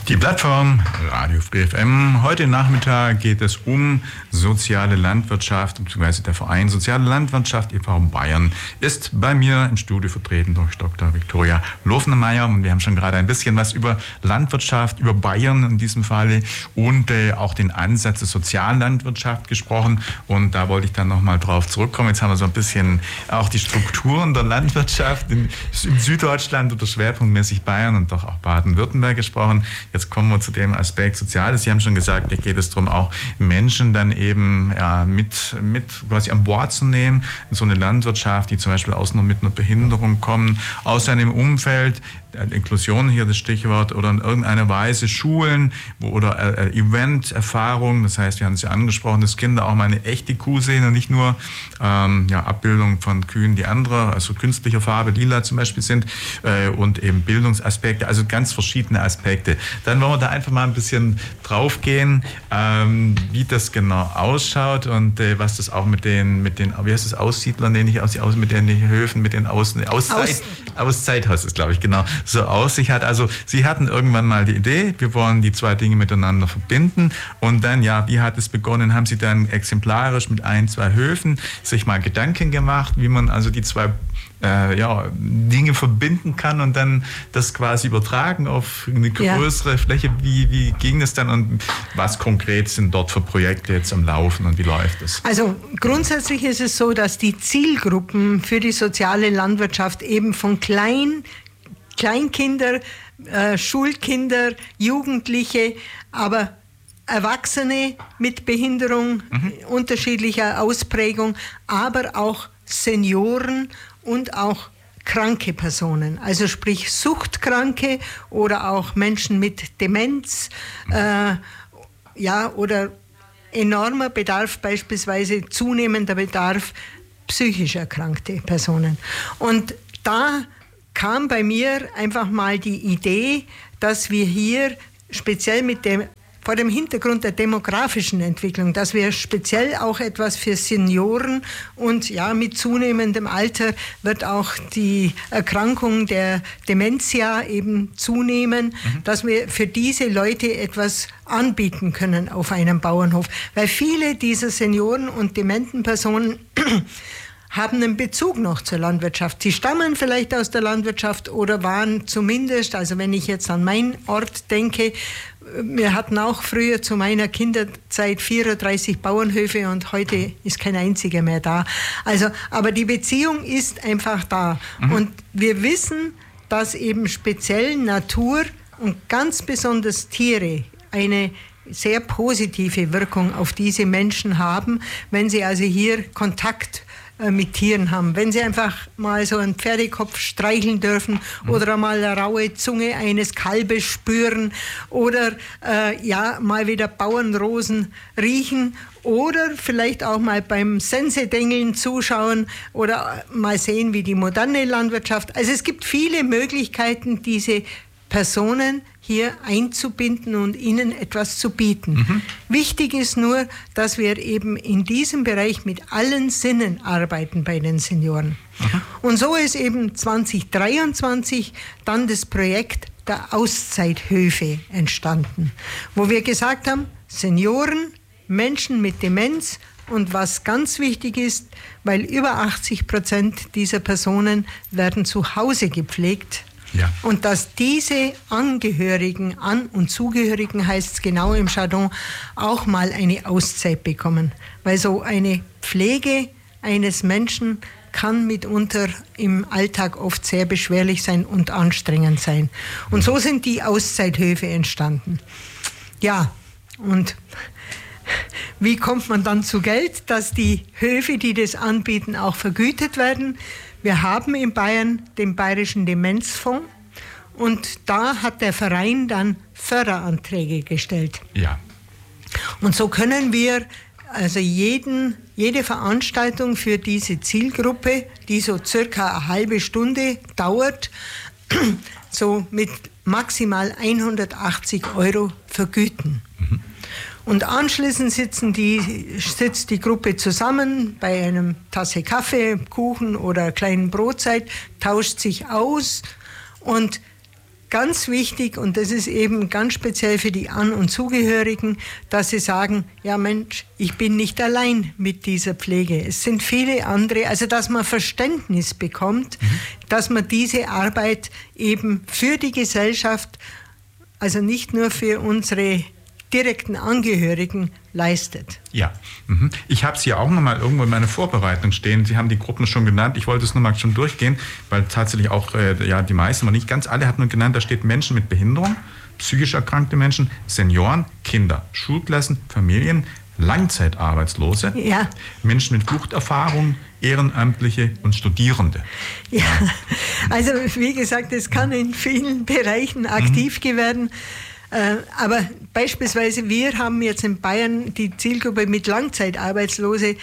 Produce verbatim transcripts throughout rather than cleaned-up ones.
Die Plattform Radio Free F M. Heute Nachmittag geht es um soziale Landwirtschaft, beziehungsweise der Verein Soziale Landwirtschaft e V Bayern ist bei mir im Studio vertreten durch Doktor Viktoria Lofnermeier. Und wir haben schon gerade ein bisschen was über Landwirtschaft, über Bayern in diesem Falle und äh, auch den Ansatz der Soziallandwirtschaft gesprochen. Und da wollte ich dann nochmal drauf zurückkommen. Jetzt haben wir so ein bisschen auch die Strukturen der Landwirtschaft in, in Süddeutschland oder schwerpunktmäßig Bayern und doch auch Baden-Württemberg gesprochen. Jetzt kommen wir zu dem Aspekt Soziales. Sie haben schon gesagt, da geht es darum, auch Menschen dann eben ja, mit, mit quasi an Bord zu nehmen in so eine Landwirtschaft, die zum Beispiel aus nur mit einer Behinderung kommen, aus seinem Umfeld, Inklusion hier das Stichwort, oder in irgendeiner Weise Schulen oder äh, Event-Erfahrungen. Das heißt, wir haben es ja angesprochen, dass Kinder auch mal eine echte Kuh sehen und nicht nur ähm, ja, Abbildungen von Kühen, die andere, also künstlicher Farbe, lila zum Beispiel sind, äh, und eben Bildungsaspekte, also ganz verschiedene Aspekte. Dann wollen wir da einfach mal ein bisschen drauf gehen, ähm, wie das genau ausschaut und äh, was das auch mit den, mit den, wie heißt das, Aussiedlern, nenne ich aus, aus mit den Höfen, mit den Außen, Auszeit, Auszeithaus ist, glaube ich, genau, so aus sich hat. Also Sie hatten irgendwann mal die Idee, wir wollen die zwei Dinge miteinander verbinden und dann, ja, wie hat es begonnen? Haben Sie dann exemplarisch mit ein, zwei Höfen sich mal Gedanken gemacht, wie man also die zwei Äh, ja, Dinge verbinden kann und dann das quasi übertragen auf eine größere ja. Fläche. Wie, wie ging das dann und was konkret sind dort für Projekte jetzt am Laufen und wie läuft das? Also grundsätzlich ist es so, dass die Zielgruppen für die soziale Landwirtschaft eben von klein, Kleinkinder, äh, Schulkinder, Jugendliche, aber Erwachsene mit Behinderung mhm. unterschiedlicher Ausprägung, aber auch Senioren und auch kranke Personen, also sprich Suchtkranke oder auch Menschen mit Demenz, äh, ja, oder enormer Bedarf, beispielsweise zunehmender Bedarf psychisch erkrankte Personen. Und da kam bei mir einfach mal die Idee, dass wir hier speziell mit dem vor dem Hintergrund der demografischen Entwicklung, dass wir speziell auch etwas für Senioren und ja, mit zunehmendem Alter wird auch die Erkrankung der Dementia eben zunehmen, mhm. dass wir für diese Leute etwas anbieten können auf einem Bauernhof. Weil viele dieser Senioren und dementen Personen haben einen Bezug noch zur Landwirtschaft. Sie stammen vielleicht aus der Landwirtschaft oder waren zumindest, also wenn ich jetzt an meinen Ort denke, wir hatten auch früher zu meiner Kinderzeit vierunddreißig Bauernhöfe und heute ist kein einziger mehr da. Also, aber die Beziehung ist einfach da. Mhm. Und wir wissen, dass eben speziell Natur und ganz besonders Tiere eine sehr positive Wirkung auf diese Menschen haben, wenn sie also hier Kontakt mit Tieren haben. Wenn sie einfach mal so einen Pferdekopf streicheln dürfen mhm. oder mal eine raue Zunge eines Kalbes spüren oder äh, ja, mal wieder Bauernrosen riechen oder vielleicht auch mal beim Sensedengeln zuschauen oder mal sehen, wie die moderne Landwirtschaft. Also es gibt viele Möglichkeiten, diese Personen hier einzubinden und ihnen etwas zu bieten. Mhm. Wichtig ist nur, dass wir eben in diesem Bereich mit allen Sinnen arbeiten bei den Senioren. Mhm. Und so ist eben zwanzig dreiundzwanzig dann das Projekt der Auszeithöfe entstanden, wo wir gesagt haben, Senioren, Menschen mit Demenz und was ganz wichtig ist, weil über achtzig Prozent dieser Personen werden zu Hause gepflegt. Ja. Und dass diese Angehörigen, An- und Zugehörigen heißt es genau im Chardon, auch mal eine Auszeit bekommen. Weil so eine Pflege eines Menschen kann mitunter im Alltag oft sehr beschwerlich sein und anstrengend sein. Und so sind die Auszeithöfe entstanden. Ja, und wie kommt man dann zu Geld, dass die Höfe, die das anbieten, auch vergütet werden? Wir haben in Bayern den Bayerischen Demenzfonds und da hat der Verein dann Förderanträge gestellt. Ja. Und so können wir also jeden, jede Veranstaltung für diese Zielgruppe, die so circa eine halbe Stunde dauert, so mit maximal hundertachtzig Euro vergüten. Mhm. Und anschließend sitzen die, sitzt die Gruppe zusammen bei einem Tasse Kaffee, Kuchen oder kleinen Brotzeit, tauscht sich aus und ganz wichtig, und das ist eben ganz speziell für die An- und Zugehörigen, dass sie sagen, ja Mensch, ich bin nicht allein mit dieser Pflege. Es sind viele andere, also dass man Verständnis bekommt, mhm. dass man diese Arbeit eben für die Gesellschaft, also nicht nur für unsere direkten Angehörigen leistet. Ja, mhm. Ich habe es hier auch nochmal irgendwo in meiner Vorbereitung stehen. Sie haben die Gruppen schon genannt. Ich wollte es nochmal schon durchgehen, weil tatsächlich auch äh, ja, die meisten, aber nicht ganz alle, hat man genannt, da steht Menschen mit Behinderung, psychisch erkrankte Menschen, Senioren, Kinder, Schulklassen, Familien, Langzeitarbeitslose, ja. Menschen mit Fluchterfahrung, Ehrenamtliche und Studierende. Ja, also wie gesagt, es kann in vielen Bereichen aktiv mhm. werden. Aber beispielsweise wir haben jetzt in Bayern die Zielgruppe mit Langzeitarbeitslose.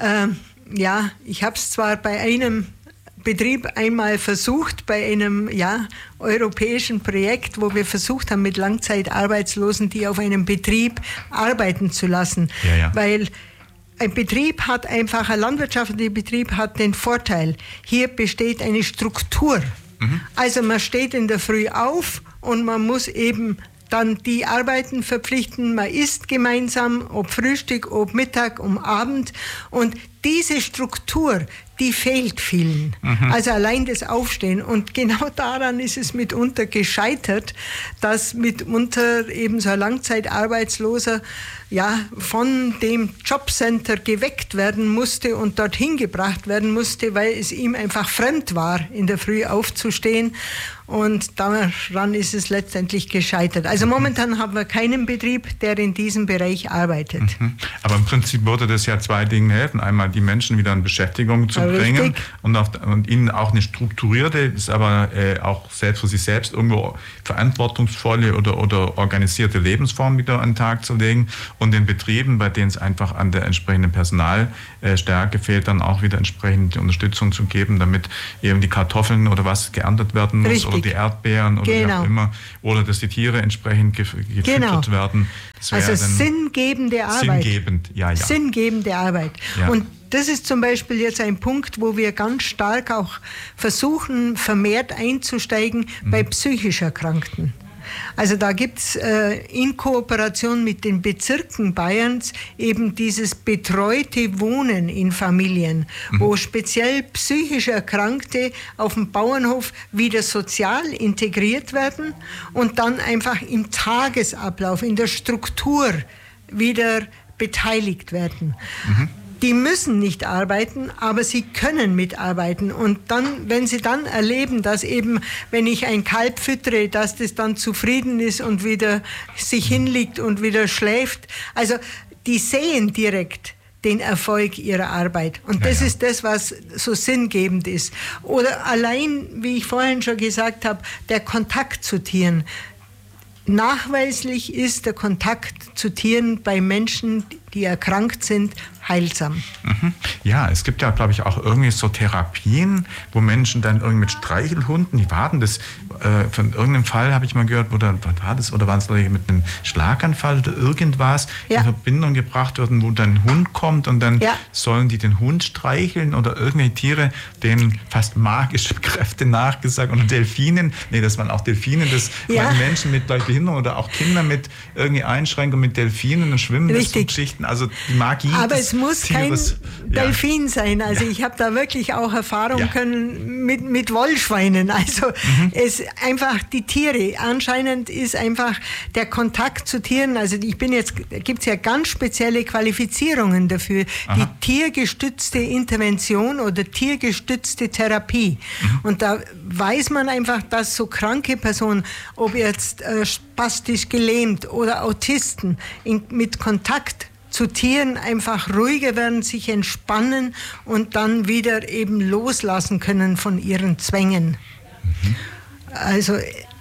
Ja, ich habe es zwar bei einem Betrieb einmal versucht, bei einem ja, europäischen Projekt, wo wir versucht haben, mit Langzeitarbeitslosen, die auf einem Betrieb arbeiten zu lassen. Ja, ja. Weil ein Betrieb hat einfach, ein landwirtschaftlicher Betrieb hat den Vorteil, hier besteht eine Struktur. Mhm. Also man steht in der Früh auf und man muss eben dann die Arbeiten verpflichten, man isst gemeinsam, ob Frühstück, ob Mittag, um Abend. Und diese Struktur, die fehlt vielen. Mhm. Also allein das Aufstehen. Und genau daran ist es mitunter gescheitert, dass mitunter eben so ein Langzeitarbeitsloser ja, von dem Jobcenter geweckt werden musste und dorthin gebracht werden musste, weil es ihm einfach fremd war, in der Früh aufzustehen. Und daran ist es letztendlich gescheitert. Also momentan haben wir keinen Betrieb, der in diesem Bereich arbeitet. Mhm. Aber im Prinzip würde das ja zwei Dingen helfen. Einmal die Menschen wieder in Beschäftigung zu ja, bringen und, auf, und ihnen auch eine strukturierte, ist aber äh, auch selbst für sich selbst irgendwo verantwortungsvolle oder, oder organisierte Lebensform wieder an den Tag zu legen. Und den Betrieben, bei denen es einfach an der entsprechenden Personalstärke fehlt, dann auch wieder entsprechende Unterstützung zu geben, damit eben die Kartoffeln oder was geerntet werden muss. Richtig. Oder die Erdbeeren oder genau. wie auch immer. Oder dass die Tiere entsprechend gefüttert genau. werden. Das also sinngebende Arbeit. Sinngebend, ja, ja. Sinngebende Arbeit. Ja. Und das ist zum Beispiel jetzt ein Punkt, wo wir ganz stark auch versuchen, vermehrt einzusteigen mhm. bei psychisch Erkrankten. Also da gibt es äh, in Kooperation mit den Bezirken Bayerns eben dieses betreute Wohnen in Familien, mhm. wo speziell psychisch Erkrankte auf dem Bauernhof wieder sozial integriert werden und dann einfach im Tagesablauf, in der Struktur wieder beteiligt werden. Mhm. Die müssen nicht arbeiten, aber sie können mitarbeiten. Und dann, wenn sie dann erleben, dass eben, wenn ich ein Kalb füttere, dass das dann zufrieden ist und wieder sich hinlegt und wieder schläft. Also die sehen direkt den Erfolg ihrer Arbeit. Und das ja, ja. ist das, was so sinngebend ist. Oder allein, wie ich vorhin schon gesagt habe, der Kontakt zu Tieren. Nachweislich ist der Kontakt zu Tieren bei Menschen, die erkrankt sind, heilsam. Mhm. Ja, es gibt ja, glaube ich, auch irgendwie so Therapien, wo Menschen dann irgendwie mit Streichelhunden, die warten das, äh, von irgendeinem Fall habe ich mal gehört, wo dann, war das, oder war es mit einem Schlaganfall oder irgendwas, ja. in Verbindung gebracht werden, wo dann ein Hund kommt und dann ja. sollen die den Hund streicheln oder irgendwelche Tiere, denen fast magische Kräfte nachgesagt, oder Delfinen, nee, das waren auch Delfine, das ja. waren Menschen mit gleich Behinderung oder auch Kinder mit irgendwie Einschränkungen mit Delfinen und Schwimmen, das so Geschichten, also die Magie. Aber es muss Tieres, kein ja. Delfin sein. Also ja. ich habe da wirklich auch Erfahrung ja. können mit, mit Wollschweinen. Also mhm. es einfach die Tiere. Anscheinend ist einfach der Kontakt zu Tieren, also ich bin jetzt, da gibt es ja ganz spezielle Qualifizierungen dafür. Aha. Die tiergestützte Intervention oder tiergestützte Therapie. Mhm. Und da weiß man einfach, dass so kranke Personen, ob jetzt äh, spastisch gelähmt oder Autisten, in, mit Kontakt zu Tieren einfach ruhiger werden, sich entspannen und dann wieder eben loslassen können von ihren Zwängen. Mhm. Also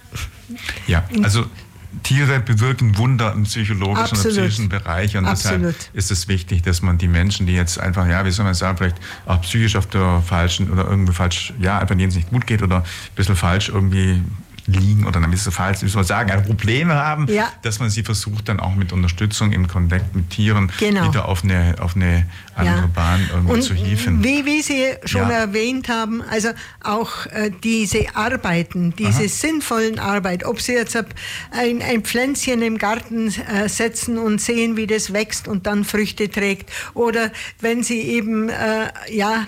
ja, also Tiere bewirken Wunder im psychologischen Absolut. und psychischen Bereich und Absolut. deshalb ist es wichtig, dass man die Menschen, die jetzt einfach, ja, wie soll man sagen, vielleicht auch psychisch auf der falschen oder irgendwie falsch, ja, einfach denen es nicht gut geht oder ein bisschen falsch irgendwie liegen oder dann müssen falls, wie soll man sagen, Probleme haben, ja. dass man sie versucht dann auch mit Unterstützung im Kontakt mit Tieren genau. wieder auf eine, auf eine andere ja. Bahn irgendwie und zu hieven. Wie, wie Sie schon ja. erwähnt haben, also auch äh, diese Arbeiten, diese Aha. sinnvollen Arbeit, ob Sie jetzt ein, ein Pflänzchen im Garten äh, setzen und sehen, wie das wächst und dann Früchte trägt, oder wenn Sie eben äh, ja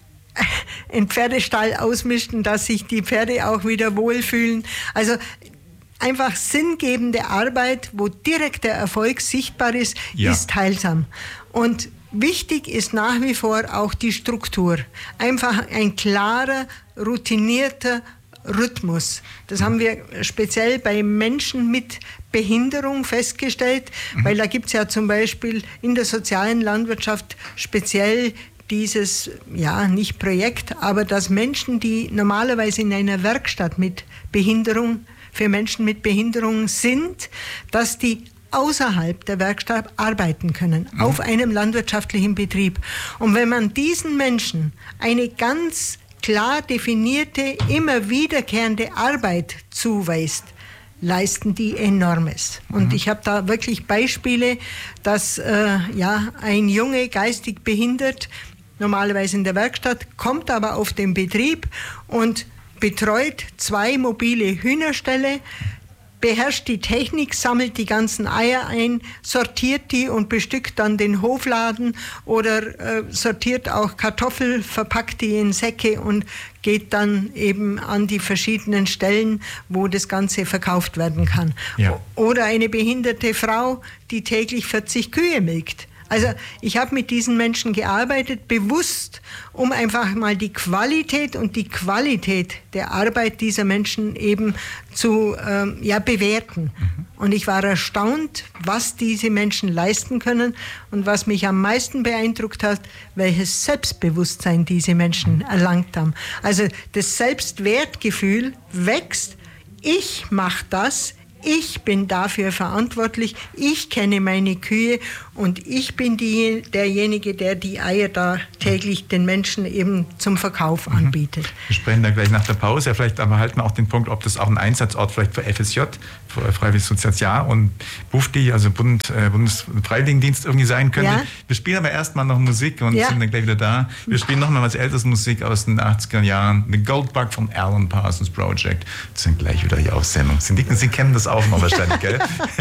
einen Pferdestall ausmischen, dass sich die Pferde auch wieder wohlfühlen. Also einfach sinngebende Arbeit, wo direkt der Erfolg sichtbar ist, ja. ist heilsam. Und wichtig ist nach wie vor auch die Struktur. Einfach ein klarer, routinierter Rhythmus. Das haben wir speziell bei Menschen mit Behinderung festgestellt, mhm. weil da gibt es ja zum Beispiel in der sozialen Landwirtschaft speziell dieses, ja, nicht Projekt, aber dass Menschen, die normalerweise in einer Werkstatt mit Behinderung, für Menschen mit Behinderung sind, dass die außerhalb der Werkstatt arbeiten können, mhm. auf einem landwirtschaftlichen Betrieb. Und wenn man diesen Menschen eine ganz klar definierte, immer wiederkehrende Arbeit zuweist, leisten die Enormes. Und mhm. ich habe da wirklich Beispiele, dass äh, ja, ein Junge geistig behindert, normalerweise in der Werkstatt, kommt aber auf den Betrieb und betreut zwei mobile Hühnerställe, beherrscht die Technik, sammelt die ganzen Eier ein, sortiert die und bestückt dann den Hofladen oder äh, sortiert auch Kartoffel, verpackt die in Säcke und geht dann eben an die verschiedenen Stellen, wo das Ganze verkauft werden kann. Ja. Oder eine behinderte Frau, die täglich vierzig Kühe melkt. Also ich habe mit diesen Menschen gearbeitet, bewusst, um einfach mal die Qualität und die Qualität der Arbeit dieser Menschen eben zu ähm, ja, bewerten. Mhm. Und ich war erstaunt, was diese Menschen leisten können und was mich am meisten beeindruckt hat, welches Selbstbewusstsein diese Menschen erlangt haben. Also das Selbstwertgefühl wächst, ich mache das, ich bin dafür verantwortlich, ich kenne meine Kühe und ich bin die, derjenige, der die Eier da täglich den Menschen eben zum Verkauf anbietet. Wir sprechen da gleich nach der Pause. Vielleicht aber halten wir auch den Punkt, ob das auch ein Einsatzort vielleicht für F S J, für Freiwilliges Soziales Jahr und BUFDI, also Bund, äh, Bundesfreiwilligendienst irgendwie sein könnte. Ja. Wir spielen aber erstmal noch Musik und ja. sind dann gleich wieder da. Wir spielen nochmal was älteres Musik aus den achtziger Jahren. The Goldbug vom Alan Parsons Project. Wir sind gleich wieder hier auf Sendung. Sie nicken, Sie kennen das auch noch wahrscheinlich, gell?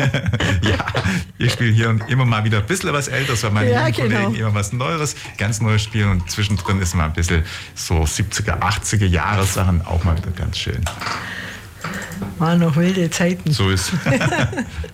Ja, ich spiele hier und immer mal wieder ein bisschen was Älteres, weil meine ja, Kollegen genau. immer was Neues, ganz Neues spielen und zwischendrin ist mal ein bisschen so siebziger, achtziger Jahre Sachen auch mal wieder ganz schön. Waren noch wilde Zeiten. So ist